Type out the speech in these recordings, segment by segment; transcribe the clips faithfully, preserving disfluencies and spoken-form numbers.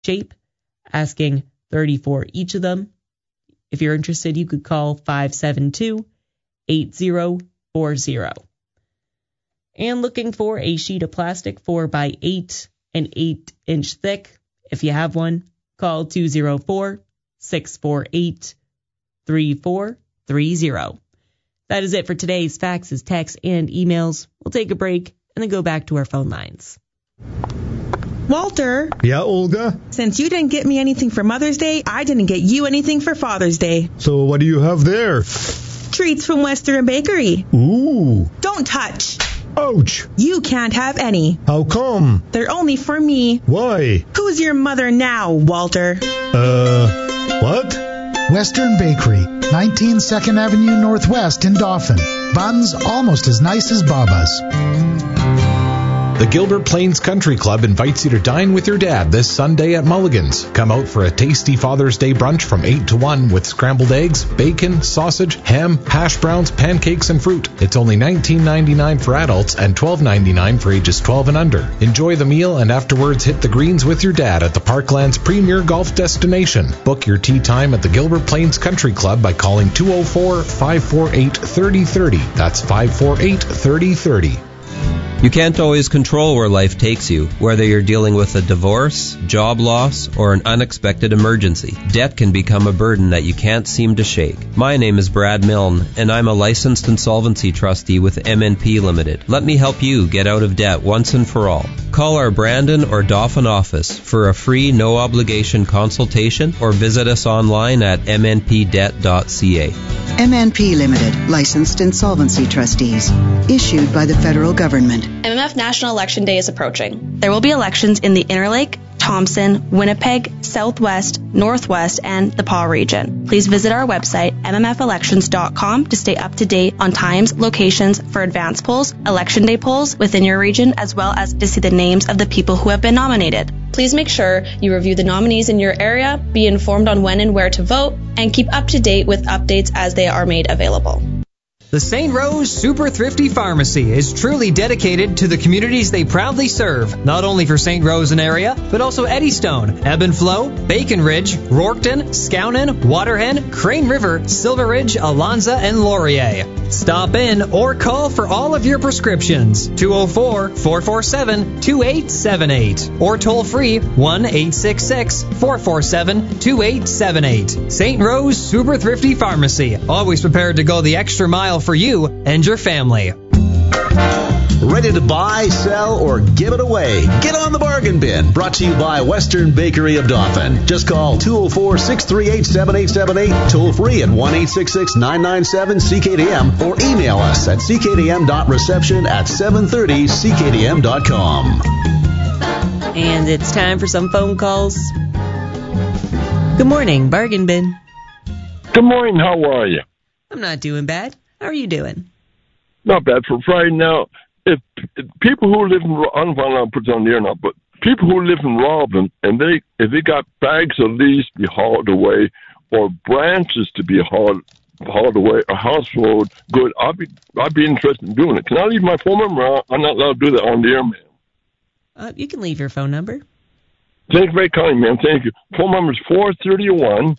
shape, asking thirty-four each of them. If you're interested, you could call five seven two, eight zero four zero. And looking for a sheet of plastic four by eight and eight inch thick. If you have one, call two zero four, six four eight, three four three zero. That is it for today's faxes, texts, and emails. We'll take a break and then go back to our phone lines. Walter. Yeah, Olga? Since you didn't get me anything for Mother's Day, I didn't get you anything for Father's Day. So what do you have there? Treats from Western Bakery. Ooh. Don't touch. Ouch. You can't have any. How come? They're only for me. Why? Who's your mother now, Walter? Uh, what? Western Bakery, nineteen second Avenue Northwest in Dauphin. Buns almost as nice as Baba's. The Gilbert Plains Country Club invites you to dine with your dad this Sunday at Mulligan's. Come out for a tasty Father's Day brunch from eight to one with scrambled eggs, bacon, sausage, ham, hash browns, pancakes, and fruit. It's only nineteen ninety-nine for adults and twelve ninety-nine for ages twelve and under. Enjoy the meal and afterwards hit the greens with your dad at the Parkland's premier golf destination. Book your tea time at the Gilbert Plains Country Club by calling two oh four, five four eight, three oh three oh. That's five four eight, three oh three oh. You can't always control where life takes you, whether you're dealing with a divorce, job loss, or an unexpected emergency. Debt can become a burden that you can't seem to shake. My name is Brad Milne, and I'm a licensed insolvency trustee with M N P Limited. Let me help you get out of debt once and for all. Call our Brandon or Dauphin office for a free, no-obligation consultation or visit us online at m n p debt dot c a. M N P Limited, licensed insolvency trustees, issued by the federal government. M M F National Election Day is approaching. There will be elections in the Interlake, Thompson, Winnipeg, Southwest, Northwest, and the Paw region. Please visit our website, m m f elections dot com, to stay up to date on times, locations for advance polls, election day polls within your region, as well as to see the names of the people who have been nominated. Please make sure you review the nominees in your area, be informed on when and where to vote, and keep up to date with updates as they are made available. The Saint Rose Super Thrifty Pharmacy is truly dedicated to the communities they proudly serve, not only for Saint Rose and area, but also Eddystone, Ebb and Flow, Bacon Ridge, Rorkton, Skownon, Waterhen, Crane River, Silver Ridge, Alonza, and Laurier. Stop in or call for all of your prescriptions, two oh four, four four seven, two eight seven eight, or toll free one eight six six, four four seven, two eight seven eight. Saint Rose Super Thrifty Pharmacy, always prepared to go the extra mile for you and your family. Ready to buy, sell, or give it away? Get on the bargain bin. Brought to you by Western Bakery of Dauphin. Just call two oh four, six three eight, seven eight seven eight, toll free at one eight six six, nine nine seven, C K D M, or email us at c k d m dot reception at seven thirty c k d m dot com. And it's time for some phone calls. Good morning, Bargain Bin. Good morning. How are you? I'm not doing bad. How are you doing? Not bad for Friday. Now, if, if people who live in, I don't know if I put it on the air now, but people who live in Robin, and they, if they got bags of leaves to be hauled away, or branches to be hauled, hauled away, or household good, I'd be, I'd be interested in doing it. Can I leave my phone number? I'm not allowed to do that on the air, ma'am. Uh, you can leave your phone number. Thank you very kindly, ma'am. Thank you. Phone number is four three one.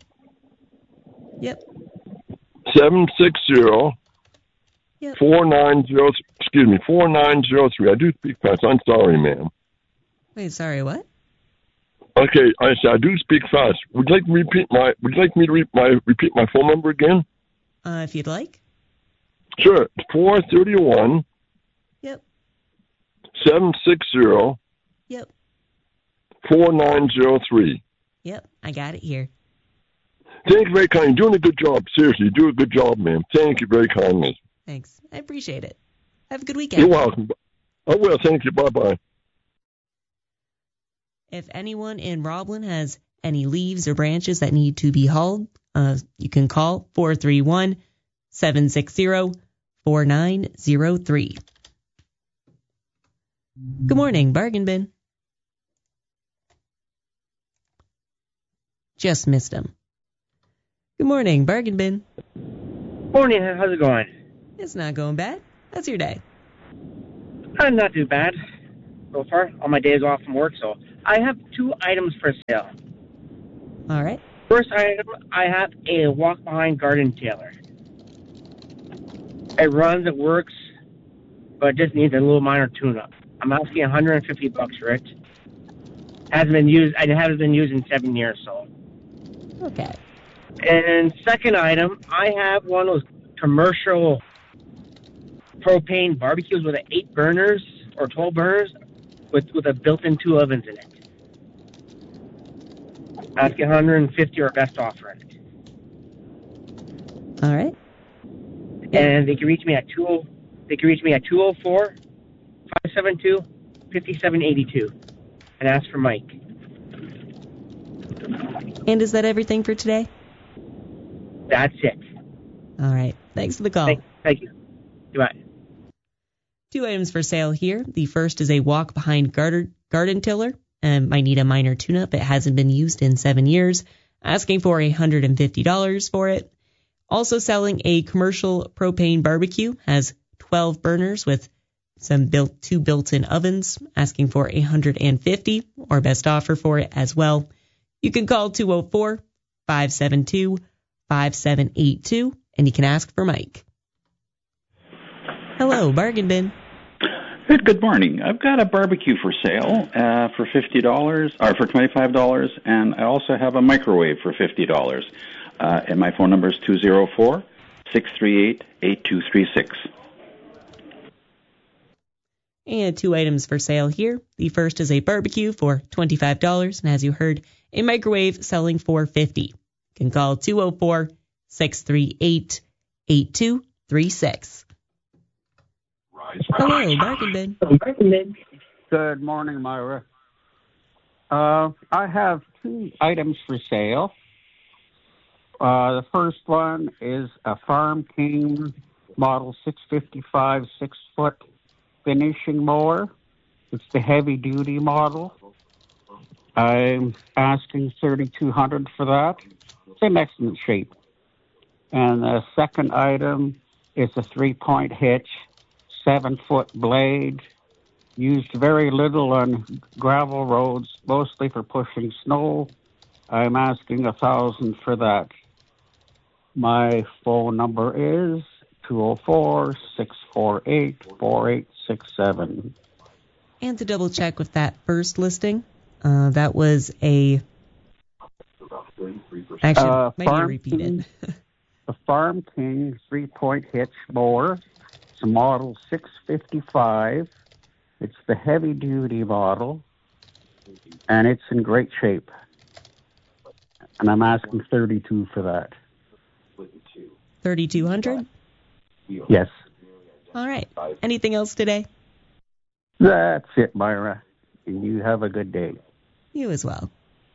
Yep. Seven six zero. Yep. Four nine zero. Excuse me, four nine zero three. I do speak fast. I'm sorry, ma'am. Wait, sorry, what? Okay, I said I do speak fast. Would you like to repeat my? Would you like me to re- my repeat my phone number again? Uh, if you'd like. Sure. Four thirty one. Yep. Seven six zero. Yep. Four nine zero three. Yep, I got it here. Thank you very kindly. You're doing a good job. Seriously, you do a good job, ma'am. Thank you very kindly. Thanks. I appreciate it. Have a good weekend. You're welcome. I will. Thank you. Bye-bye. If anyone in Roblin has any leaves or branches that need to be hauled, uh, you can call four three one, seven six zero, four nine zero three. Good morning, Bargain Bin. Just missed him. Good morning, Bargain Bin. Morning, how's it going? It's not going bad. How's your day? Uh, not too bad so far. All my days off from work, so I have two items for sale. All right. First item, I have a walk-behind garden trailer. It runs, it works, but it just needs a little minor tune-up. I'm asking one hundred fifty bucks for it. Hasn't been used. It hasn't been used in seven years, so. Okay. And second item, I have one of those commercial propane barbecues with eight burners or twelve burners with with a built-in two ovens in it. Asking one hundred fifty or best offer in it. All right. And they can reach me at two. They can reach me at two oh four, five seven two, five seven eight two and ask for Mike. And is that everything for today? That's it. All right. Thanks for the call. Thank, thank you. Goodbye. Two items for sale here. The first is a walk-behind garden, garden tiller. And might need a minor tune-up. It hasn't been used in seven years. Asking for one hundred fifty dollars for it. Also selling a commercial propane barbecue. Has twelve burners with some built two built-in ovens. Asking for one hundred fifty dollars or best offer for it as well. You can call two oh four, five seven two, five seven eight two and you can ask for Mike. Hello, Bargain Bin. Good, good morning. I've got a barbecue for sale uh, for fifty dollars, or for twenty-five dollars, and I also have a microwave for fifty dollars. Uh, and my phone number is two oh four, six three eight, eight two three six. And two items for sale here. The first is a barbecue for twenty-five dollars, and as you heard, a microwave selling for fifty dollars. You can call two oh four, six three eight, eight two three six. Hello, Bargain Bin. Good morning, Myra. Uh, I have two items for sale. Uh, the first one is a Farm King Model six fifty-five six-foot finishing mower. It's the heavy-duty model. I'm asking thirty-two hundred dollars for that. It's in excellent shape. And the second item is a three-point hitch, seven-foot blade, used very little on gravel roads, mostly for pushing snow. I'm asking a thousand for that. My phone number is two oh four, six four eight, four eight six seven. And to double check with that first listing, uh, that was a... Actually, Uh, maybe Farm repeat King, it. the Farm King three-point hitch mower. It's a model six fifty-five. It's the heavy-duty model, and it's in great shape. And I'm asking thirty-two for that. thirty-two hundred? Yes. All right. Anything else today? That's it, Myra. And you have a good day. You as well.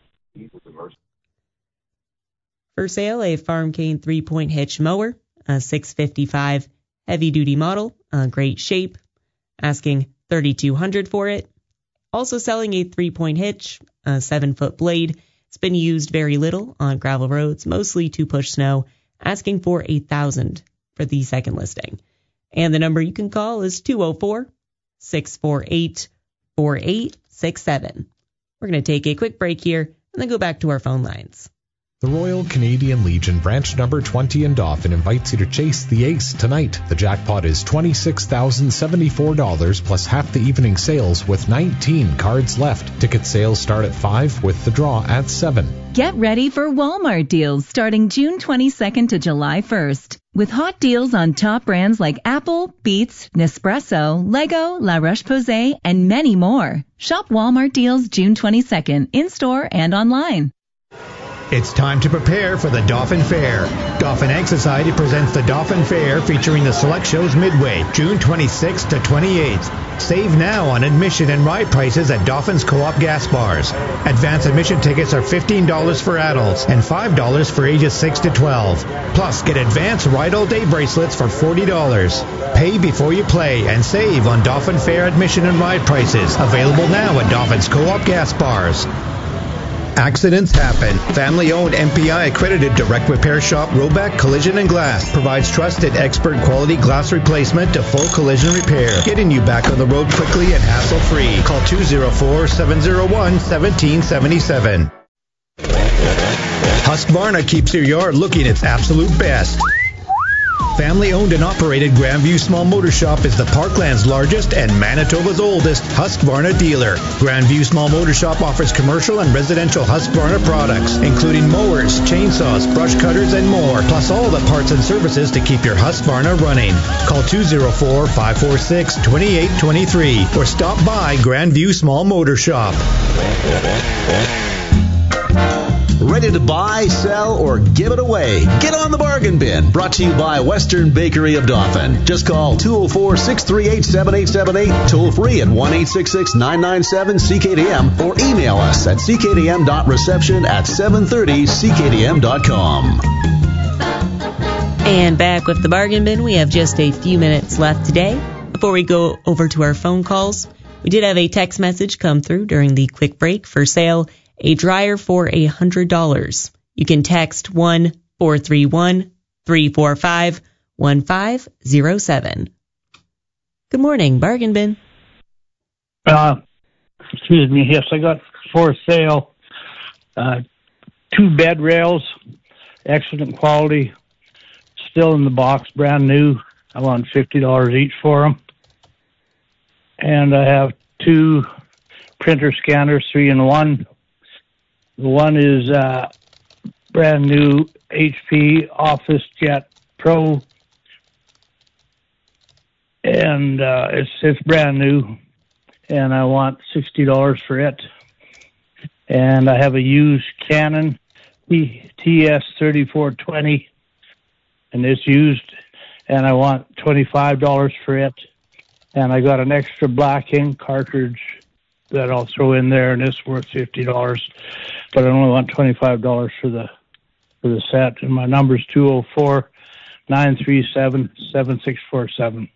For sale, a Farm Cane three-point hitch mower, a six fifty-five heavy-duty model, uh, great shape, asking thirty-two hundred dollars for it. Also selling a three-point hitch, a seven-foot blade. It's been used very little on gravel roads, mostly to push snow, asking for eight thousand dollars for the second listing. And the number you can call is two oh four, six four eight, four eight six seven. We're going to take a quick break here and then go back to our phone lines. The Royal Canadian Legion branch number twenty in Dauphin invites you to chase the ace tonight. The jackpot is twenty-six thousand seventy-four dollars plus half the evening sales with nineteen cards left. Ticket sales start at five with the draw at seven. Get ready for Walmart deals starting June twenty-second to July first. With hot deals on top brands like Apple, Beats, Nespresso, Lego, La Roche-Posay, and many more. Shop Walmart deals June twenty-second in-store and online. It's time to prepare for the Dauphin Fair. Dauphin Egg Society presents the Dauphin Fair featuring the select shows midway, June twenty-sixth to twenty-eighth. Save now on admission and ride prices at Dauphin's Co-op gas bars. Advance admission tickets are fifteen dollars for adults and five dollars for ages six to twelve. Plus, get advanced ride all day bracelets for forty dollars. Pay before you play and save on Dauphin Fair admission and ride prices. Available now at Dauphin's Co-op gas bars. Accidents happen. Family-owned M P I-accredited direct repair shop Roback Collision and Glass provides trusted expert quality glass replacement to full collision repair, getting you back on the road quickly and hassle-free. Call two oh four, seven oh one, one seven seven seven. Husqvarna keeps your yard looking its absolute best. Family-owned and operated Grandview Small Motor Shop is the Parkland's largest and Manitoba's oldest Husqvarna dealer. Grandview Small Motor Shop offers commercial and residential Husqvarna products, including mowers, chainsaws, brush cutters, and more, plus all the parts and services to keep your Husqvarna running. Call two oh four, five four six, two eight two three or stop by Grandview Small Motor Shop. Ready to buy, sell, or give it away? Get on the bargain bin. Brought to you by Western Bakery of Dauphin. Just call two oh four, six three eight, seven eight seven eight, toll free at one eight six six, nine nine seven, C K D M, or email us at c k d m dot reception at seven thirty c k d m dot com. And back with the bargain bin, we have just a few minutes left today. Before we go over to our phone calls, we did have a text message come through during the quick break. For sale, a dryer for one hundred dollars. You can text one four three one, three four five, one five zero seven. Good morning, bargain bin. Uh, excuse me. Yes, I got for sale uh, two bed rails, excellent quality, still in the box, brand new. I want fifty dollars each for them. And I have two printer scanners, three in one. The one is uh, brand new H P OfficeJet Pro, and uh, it's it's brand new, and I want sixty dollars for it. And I have a used Canon T S thirty-four twenty, and it's used, and I want twenty-five dollars for it. And I got an extra black ink cartridge that I'll throw in there, and it's worth fifty dollars. But I only want twenty-five dollars for the for the set. And my number is two oh four, nine three seven, seven six four seven.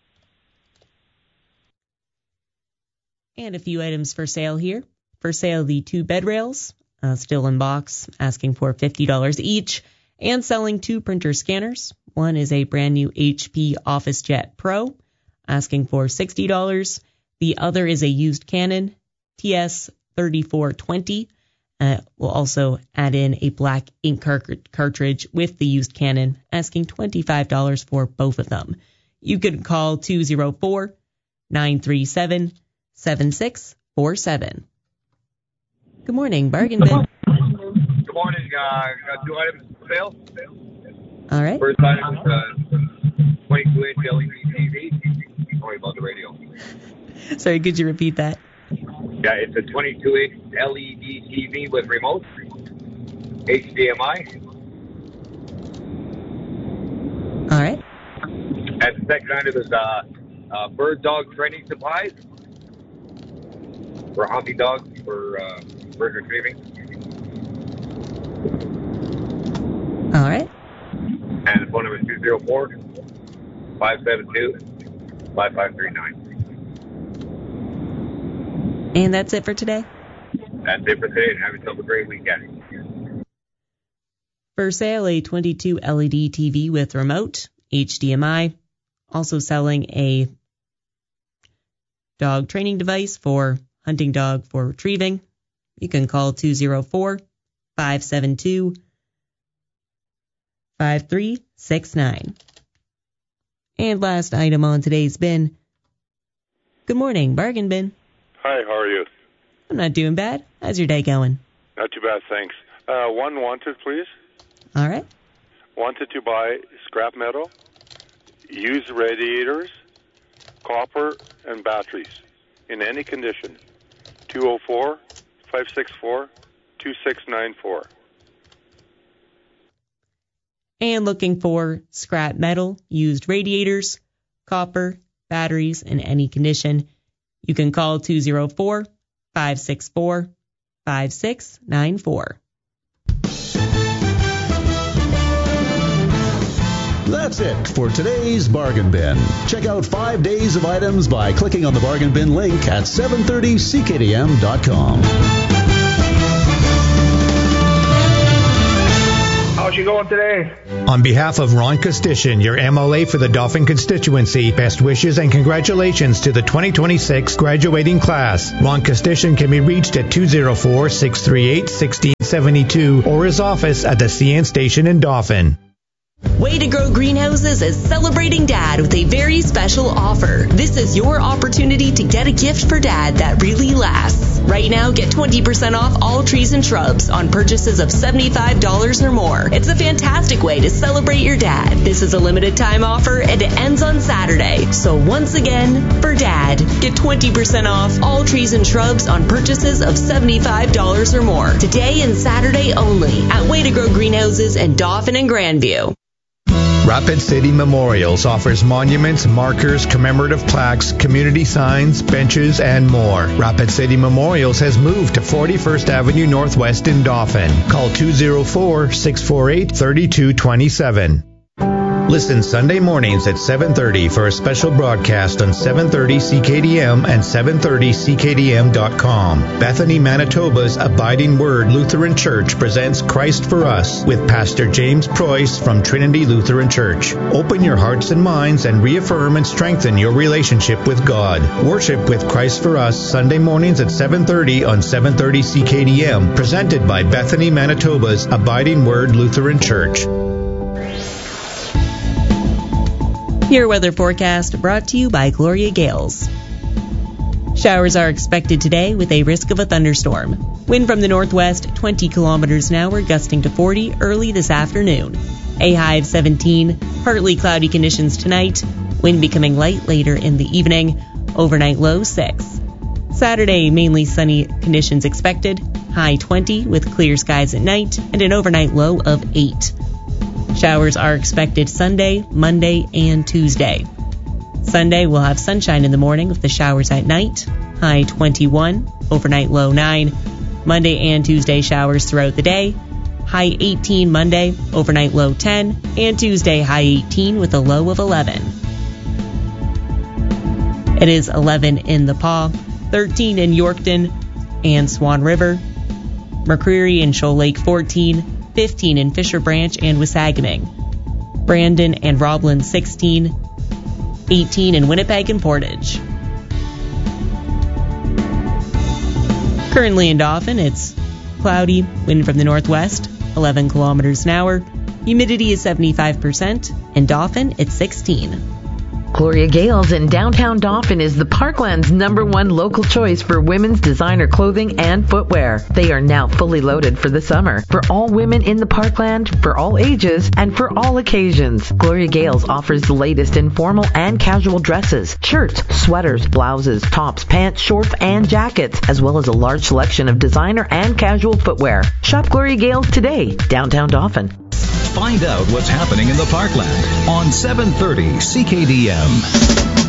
And a few items for sale here. For sale, the two bed rails, uh, still in box, asking for fifty dollars each, and selling two printer scanners. One is a brand new H P OfficeJet Pro, asking for sixty dollars. The other is a used Canon T S thirty-four twenty. Uh, we'll also add in a black ink cart- cartridge with the used Canon, asking twenty-five dollars for both of them. You can call two oh four, nine three seven, seven six four seven. Good morning, bargain bin. Good morning. Uh, got two items for sale. All right. First item is a twenty-two inch L E D T V. Sorry about the radio. Sorry, could you repeat that? Yeah, it's a twenty-two inch L E D T V with remote, H D M I. All right. And the second item is uh, uh, bird dog training supplies for hobby dogs for uh, bird retrieving. All right. And the phone number is two oh four, five seven two, five five three nine. And that's it for today? That's it for today, and have yourself a great weekend. For sale, a twenty-two L E D T V with remote, H D M I. Also selling a dog training device for hunting dog for retrieving. You can call two oh four, five seven two, five three six nine. And last item on today's bin. Good morning, bargain bin. Hi, how are you? I'm not doing bad. How's your day going? Not too bad, thanks. Uh, one wanted, please. All right. Wanted to buy scrap metal, used radiators, copper, and batteries in any condition. two oh four, five six four, two six nine four. And looking for scrap metal, used radiators, copper, batteries in any condition. You can call two oh four, five six four, five six nine four. That's it for today's Bargain Bin. Check out five days of items by clicking on the Bargain Bin link at seven thirty c k d m dot com. going today? On behalf of Ron Costician, your M L A for the Dauphin constituency, best wishes and congratulations to the twenty twenty-six graduating class. Ron Costician can be reached at two oh four, six three eight, one six seven two or his office at the C N station in Dauphin. Way to Grow Greenhouses is celebrating Dad with a very special offer. This is your opportunity to get a gift for Dad that really lasts. Right now, get twenty percent off all trees and shrubs on purchases of seventy-five dollars or more. It's a fantastic way to celebrate your dad. This is a limited time offer and it ends on Saturday. So once again, for Dad, get twenty percent off all trees and shrubs on purchases of seventy-five dollars or more. Today and Saturday only at Way to Grow Greenhouses in Dauphin and Grandview. Rapid City Memorials offers monuments, markers, commemorative plaques, community signs, benches, and more. Rapid City Memorials has moved to forty-first Avenue Northwest in Dauphin. Call two oh four, six four eight, three two two seven. Listen Sunday mornings at seven thirty for a special broadcast on seven thirty C K D M and seven thirty C K D M dot com. Bethany, Manitoba's Abiding Word Lutheran Church presents Christ for Us with Pastor James Preuss from Trinity Lutheran Church. Open your hearts and minds and reaffirm and strengthen your relationship with God. Worship with Christ for Us Sunday mornings at seven thirty on seven thirty C K D M, presented by Bethany, Manitoba's Abiding Word Lutheran Church. Your weather forecast brought to you by Gloria Gales. Showers are expected today with a risk of a thunderstorm. Wind from the northwest, twenty kilometers an hour, gusting to forty early this afternoon. A high of seventeen, partly cloudy conditions tonight. Wind becoming light later in the evening. Overnight low six. Saturday, mainly sunny conditions expected. High twenty with clear skies at night and an overnight low of eight. Showers are expected Sunday, Monday, and Tuesday. Sunday, we'll have sunshine in the morning with the showers at night. High twenty-one, overnight low nine. Monday and Tuesday showers throughout the day. High eighteen Monday, overnight low ten. And Tuesday, high eighteen with a low of eleven. It is eleven in the Paw, thirteen in Yorkton and Swan River. McCreary and Shoal Lake fourteen. fifteen in Fisher Branch and Wasagaming. Brandon and Roblin sixteen, eighteen in Winnipeg and Portage. Currently in Dauphin, it's cloudy, wind from the northwest, eleven kilometers an hour. Humidity is seventy-five percent. In Dauphin, it's sixteen. Gloria Gales in downtown Dauphin is the Parkland's number one local choice for women's designer clothing and footwear. They are now fully loaded for the summer. For all women in the Parkland, for all ages, and for all occasions. Gloria Gales offers the latest in formal and casual dresses, shirts, sweaters, blouses, tops, pants, shorts, and jackets, as well as a large selection of designer and casual footwear. Shop Gloria Gales today, downtown Dauphin. Find out what's happening in the Parkland on seven thirty C K D M.